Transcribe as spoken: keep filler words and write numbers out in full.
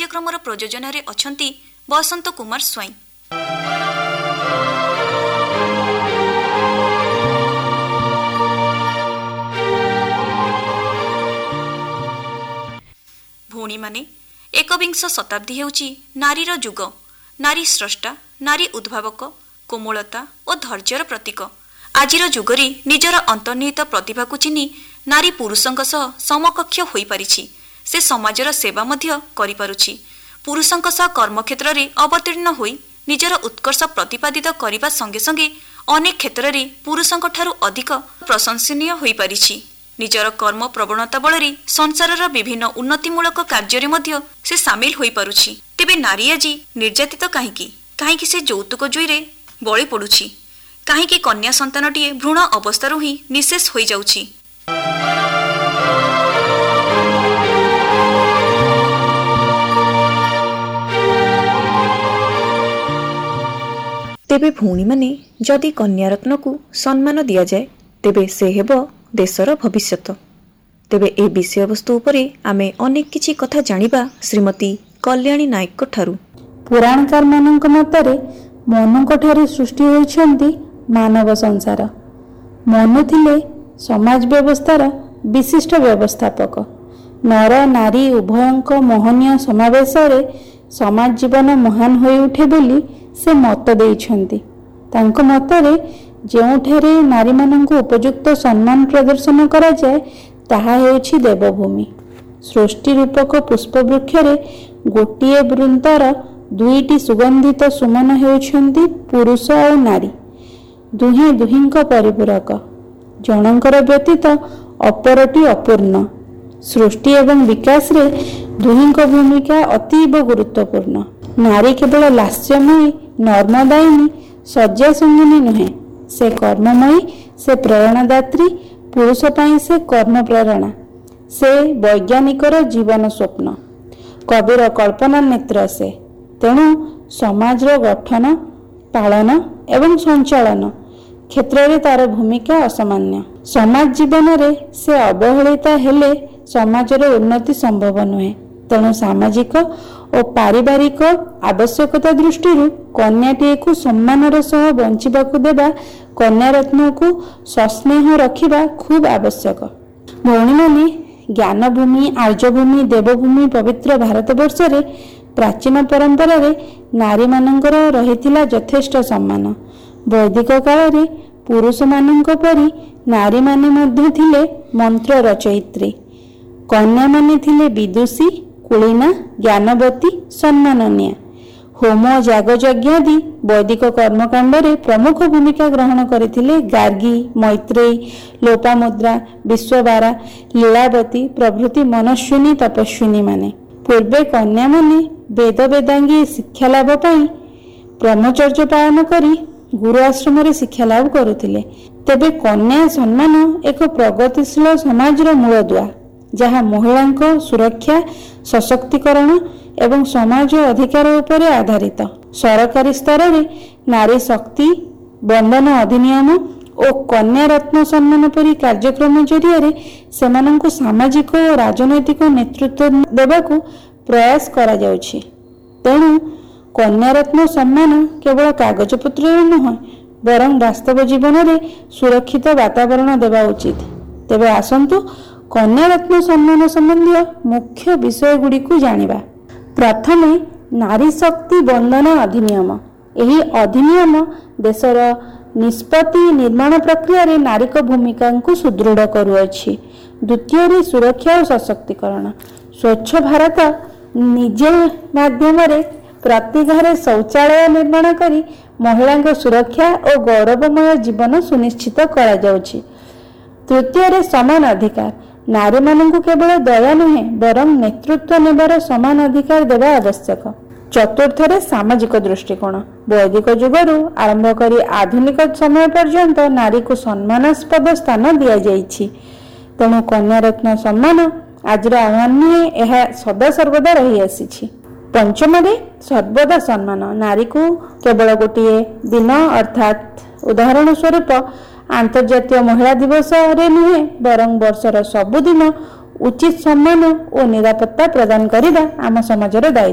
କାର୍ଯ୍ୟକ୍ରମର ପ୍ରଯୋଜନାରେ ଅଛନ୍ତି ବସନ୍ତ କୁମାର ସ୍ୱାଇଁ। ଭଉଣୀମାନେ, ଏକବିଂଶ ଶତାବ୍ଦୀ ହେଉଛି ନାରୀର ଯୁଗ। ନାରୀ ସ୍ରଷ୍ଟା, ନାରୀ ଉଦ୍ଭାବକ, କୋମଳତା ଓ ଧୈର୍ଯ୍ୟର ପ୍ରତୀକ। ଆଜିର ଯୁଗରେ ନିଜର ଅନ୍ତର୍ନିହିତ ପ୍ରତିଭାକୁ ଚିହ୍ନି ନାରୀ ପୁରୁଷଙ୍କ ସହ ସମକକ୍ଷ ହୋଇପାରିଛି। ସେ ସମାଜର ସେବା ମଧ୍ୟ କରିପାରୁଛି। ପୁରୁଷଙ୍କ ସହ କର୍ମକ୍ଷେତ୍ରରେ ଅବତୀର୍ଣ୍ଣ ହୋଇ ନିଜର ଉତ୍କର୍ଷ ପ୍ରତିପାଦିତ କରିବା ସଙ୍ଗେ ସଙ୍ଗେ ଅନେକ କ୍ଷେତ୍ରରେ ପୁରୁଷଙ୍କଠାରୁ ଅଧିକ ପ୍ରଶଂସନୀୟ ହୋଇପାରିଛି। ନିଜର କର୍ମ ପ୍ରବଣତା ବଳରେ ସଂସାରର ବିଭିନ୍ନ ଉନ୍ନତିମୂଳକ କାର୍ଯ୍ୟରେ ମଧ୍ୟ ସେ ସାମିଲ ହୋଇପାରୁଛି। ତେବେ ନାରୀ ଆଜି ନିର୍ଯାତିତ କାହିଁକି? କାହିଁକି ସେ ଯୌତୁକ ଜୁଇରେ ବଳି ପଡ଼ୁଛି? କାହିଁକି କନ୍ୟା ସନ୍ତାନଟିଏ ଭ୍ରୂଣ ଅବସ୍ଥାରୁ ହିଁ ନିଃଶେଷ ହୋଇଯାଉଛି? ତେବେ ଭଉଣୀମାନେ, ଯଦି କନ୍ୟାରତ୍ନକୁ ସମ୍ମାନ ଦିଆଯାଏ ତେବେ ସେ ହେବ ଦେଶର ଭବିଷ୍ୟତ। ତେବେ ଏ ବିଷୟବସ୍ତୁ ଉପରେ ଆମେ ଅନେକ କିଛି କଥା ଜାଣିବା ଶ୍ରୀମତୀ କଲ୍ୟାଣୀ ନାୟକଙ୍କ ଠାରୁ। ପୁରାଣକାରମାନଙ୍କ ମତରେ ମନୁଙ୍କ ଠାରୁ ସୃଷ୍ଟି ହୋଇଛନ୍ତି ମାନବ ସଂସାର। ମନୁ ଥିଲେ ସମାଜ ବ୍ୟବସ୍ଥାର ବିଶିଷ୍ଟ ବ୍ୟବସ୍ଥାପକ। ନର ନାରୀ ଉଭୟଙ୍କ ମୋହନୀୟ ସମାବେଶରେ ସମାଜ ଜୀବନ ମହାନ ହୋଇଉଠେ ବୋଲି ସେ ମତ ଦେଇଛନ୍ତି। ତାଙ୍କ ମତରେ ଯେଉଁଠାରେ ନାରୀମାନଙ୍କୁ ଉପଯୁକ୍ତ ସମ୍ମାନ ପ୍ରଦର୍ଶନ କରାଯାଏ ତାହା ହେଉଛି ଦେବଭୂମି। ସୃଷ୍ଟି ରୂପକ ପୁଷ୍ପବୃକ୍ଷରେ ଗୋଟିଏ ବୃନ୍ତର ଦୁଇଟି ସୁଗନ୍ଧିତ ସୁମନ ହେଉଛନ୍ତି ପୁରୁଷ ଆଉ ନାରୀ। ଦୁହେଁ ଦୁହିଁଙ୍କ ପରିପୂରକ। ଜଣଙ୍କର ବ୍ୟତୀତ ଅପରଟି ଅପୂର୍ଣ୍ଣ। ସୃଷ୍ଟି ଏବଂ ବିକାଶରେ ଦୁହିଁଙ୍କ ଭୂମିକା ଅତୀବ ଗୁରୁତ୍ୱପୂର୍ଣ୍ଣ। ନାରୀ କେବଳ ଲାସ୍ୟମୟୀ, ନର୍ମଦାୟିନୀ, ଶଯ୍ୟା ସଙ୍ଗିନୀ ନୁହେଁ। ସେ କର୍ମମୟୀ, ସେ ପ୍ରେରଣାଦାତ୍ରୀ। ପୁରୁଷ ପାଇଁ ସେ କର୍ମ ପ୍ରେରଣା। ସେ ବୈଜ୍ଞାନିକର ଜୀବନ ସ୍ୱପ୍ନ, କବିର କଳ୍ପନା ନେତ୍ର ସେ। ତେଣୁ ସମାଜର ଗଠନ, ପାଳନ ଏବଂ ସଞ୍ଚାଳନ କ୍ଷେତ୍ରରେ ତାର ଭୂମିକା ଅସାମାନ୍ୟ। ସମାଜ ଜୀବନରେ ସେ ଅବହେଳିତ ହେଲେ ସମାଜର ଉନ୍ନତି ସମ୍ଭବ ନୁହେଁ। ତେଣୁ ସାମାଜିକ ଓ ପାରିବାରିକ ଆବଶ୍ୟକତା ଦୃଷ୍ଟିରୁ କନ୍ୟାଟିଏକୁ ସମ୍ମାନର ସହ ବଞ୍ଚିବାକୁ ଦେବା, କନ୍ୟାରତ୍ନକୁ ସସ୍ନେହ ରଖିବା ଖୁବ୍ ଆବଶ୍ୟକ। ଭଉଣୀମାନେ, ଜ୍ଞାନଭୂମି, ଆର୍ଯ୍ୟଭୂମି, ଦେବଭୂମି ପବିତ୍ର ଭାରତବର୍ଷରେ ପ୍ରାଚୀନ ପରମ୍ପରାରେ ନାରୀମାନଙ୍କର ରହିଥିଲା ଯଥେଷ୍ଟ ସମ୍ମାନ। ବୈଦିକ କାଳରେ ପୁରୁଷମାନଙ୍କ ପରି ନାରୀମାନେ ମଧ୍ୟ ଥିଲେ ମନ୍ତ୍ର ରଚୟିତ୍ରୀ। କନ୍ୟାମାନେ ଥିଲେ ବିଦୁଷୀ, କୁଳୀନା, ଜ୍ଞାନବତୀ, ସମ୍ମାନନୀୟା। ହୋମ, ଯାଗଯଜ୍ଞାଦି ବୈଦିକ କର୍ମକାଣ୍ଡରେ ପ୍ରମୁଖ ଭୂମିକା ଗ୍ରହଣ କରିଥିଲେ ଗାର୍ଗୀ, ମୈତ୍ରେୟୀ, ଲୋପାମୁଦ୍ରା, ବିଶ୍ୱବାରା, ଲୀଳାବତୀ ପ୍ରଭୃତି ମନସ୍ୱିନୀ ତପସ୍ୱିନୀମାନେ। ପୂର୍ବେ କନ୍ୟାମାନେ ବେଦ ବେଦାଙ୍ଗୀ ଶିକ୍ଷାଲାଭ ପାଇଁ ବ୍ରହ୍ମଚର୍ଯ୍ୟ ପାଳନ କରି ଗୁରୁ ଆଶ୍ରମରେ ଶିକ୍ଷାଲାଭ କରୁଥିଲେ। ତେବେ କନ୍ୟା ସମ୍ମାନ ଏକ ପ୍ରଗତିଶୀଳ ସମାଜର ମୂଳଦୁଆ, ଯାହା ମହିଳାଙ୍କ ସୁରକ୍ଷା, ସଶକ୍ତିକରଣ ଏବଂ ସମାଜ ଅଧିକାର ଉପରେ ଆଧାରିତ। ସରକାରୀ ସ୍ତରରେ ନାରୀ ଶକ୍ତି ବନ୍ଦନ ଅଧିନିୟମ ଓ କନ୍ୟା ରତ୍ନ ସମ୍ମାନ ପରି କାର୍ଯ୍ୟକ୍ରମ ଜରିଆରେ ସେମାନଙ୍କୁ ସାମାଜିକ ଓ ରାଜନୈତିକ ନେତୃତ୍ୱ ଦେବାକୁ ପ୍ରୟାସ କରାଯାଉଛି। ତେଣୁ କନ୍ୟାରତ୍ନ ସମ୍ମାନ କେବଳ କାଗଜପତ୍ରରେ ନୁହେଁ, ବରଂ ବାସ୍ତବ ଜୀବନରେ ସୁରକ୍ଷିତ ବାତାବରଣ ଦେବା ଉଚିତ। ତେବେ ଆସନ୍ତୁ କନ୍ୟାରତ୍ନ ସମ୍ମାନ ସମ୍ବନ୍ଧୀୟ ମୁଖ୍ୟ ବିଷୟଗୁଡ଼ିକୁ ଜାଣିବା। ପ୍ରଥମେ ନାରୀ ଶକ୍ତି ବନ୍ଦନ ଅଧିନିୟମ। ଏହି ଅଧିନିୟମ ଦେଶର ନିଷ୍ପତ୍ତି ନିର୍ମାଣ ପ୍ରକ୍ରିୟାରେ ନାରୀଙ୍କ ଭୂମିକାଙ୍କୁ ସୁଦୃଢ଼ କରୁଅଛି। ଦ୍ୱିତୀୟରେ ସୁରକ୍ଷା ଓ ସଶକ୍ତିକରଣ। ସ୍ୱଚ୍ଛ ଭାରତ ନିଜେ ମାଧ୍ୟମରେ ପ୍ରତି ଘରେ ଶୌଚାଳୟ ନିର୍ମାଣ କରି ମହିଳାଙ୍କ ସୁରକ୍ଷା ଓ ଗୌରବମୟ ଜୀବନ ସୁନିଶ୍ଚିତ କରାଯାଉଛି। ତୃତୀୟରେ ସମାନ ଅଧିକାର। ନାରୀମାନଙ୍କୁ କେବଳ ଦୟା ନୁହେଁ, ବରଂ ନେତୃତ୍ୱ ନେବାର ସମାନ ଅଧିକାର ଦେବା ଆବଶ୍ୟକ। ଚତୁର୍ଥରେ ସାମାଜିକ ଦୃଷ୍ଟିକୋଣ। ବୈଦିକ ଯୁଗରୁ ଆରମ୍ଭ କରି ଆଧୁନିକ ସମୟ ପର୍ଯ୍ୟନ୍ତ ନାରୀକୁ ସମ୍ମାନାସ୍ପଦ ସ୍ଥାନ ଦିଆଯାଇଛି। ତେଣୁ କନ୍ୟାରତ୍ନ ସମ୍ମାନ ଆଜିର ଆହ୍ୱାନ ନୁହେଁ, ଏହା ସଦାସର୍ବଦା ରହିଆସିଛି। ପଞ୍ଚମରେ ସର୍ବଦା ସମ୍ମାନ। ନାରୀକୁ କେବଳ ଗୋଟିଏ ଦିନ ଅର୍ଥାତ୍ ଉଦାହରଣ ସ୍ୱରୂପ ଆନ୍ତର୍ଜାତୀୟ ମହିଳା ଦିବସରେ ନୁହେଁ, ବରଂ ବର୍ଷର ସବୁଦିନ ଉଚିତ ସମ୍ମାନ ଓ ନିରାପତ୍ତା ପ୍ରଦାନ କରିବା ଆମ ସମାଜର ଦାୟିତ୍ୱ।